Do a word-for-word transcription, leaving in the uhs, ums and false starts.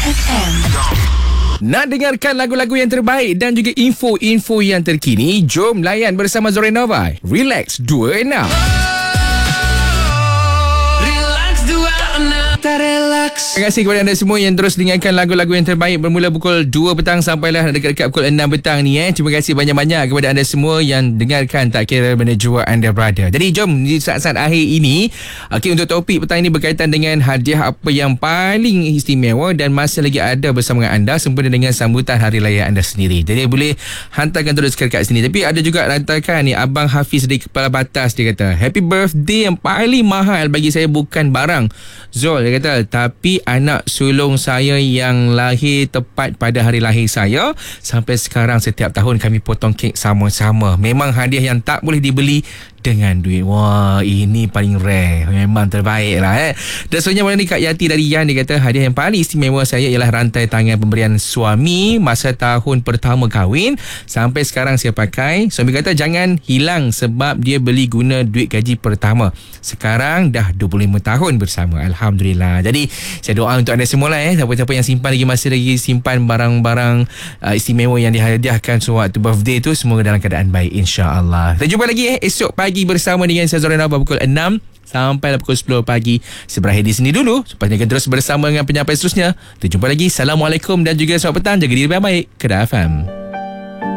F M. Nak dengarkan lagu-lagu yang terbaik dan juga info-info yang terkini? Jom layan bersama Zorenova. Relax dua enam. Terima kasih kepada anda semua yang terus dengarkan lagu-lagu yang terbaik bermula pukul dua petang sampailah dekat-dekat pukul enam petang ni eh. Terima kasih banyak-banyak kepada anda semua yang dengarkan tak kira mana jua anda berada. Jadi jom di saat-saat akhir ini, okay, untuk topik petang ini berkaitan dengan hadiah apa yang paling istimewa dan masih lagi ada bersama anda sempena dengan sambutan hari raya anda sendiri. Jadi boleh hantarkan terus kat sini. Tapi ada juga hantarkan ni Abang Hafiz dari Kepala Batas, dia kata happy birthday yang paling mahal bagi saya bukan barang Zul, dia kata, tapi anak sulung saya yang lahir tepat pada hari lahir saya. Sampai sekarang setiap tahun kami potong kek sama-sama. Memang hadiah yang tak boleh dibeli dengan duit. Wah, ini paling rare. Memang terbaik lah eh. Dan sebenarnya malam ni Kak Yati dari Yan, dia kata hadiah yang paling istimewa saya ialah rantai tangan pemberian suami masa tahun pertama kahwin. Sampai sekarang saya pakai. Suami kata jangan hilang sebab dia beli guna duit gaji pertama. Sekarang dah dua puluh lima tahun bersama. Alhamdulillah. Jadi saya doa untuk anda semua lah eh. Siapa-siapa yang simpan lagi, masih lagi simpan barang-barang uh, istimewa yang dihadiahkan sewaktu birthday tu, semoga dalam keadaan baik insya-Allah. Kita jumpa lagi eh esok pagi bersama dengan saya Zorenova pukul enam sampai pukul sepuluh pagi. Seberakhir di sini dulu supaya kita terus bersama dengan penyampai seterusnya. Kita jumpa lagi. Assalamualaikum dan juga selamat petang. Jaga diri baik-baik. Kedah F M.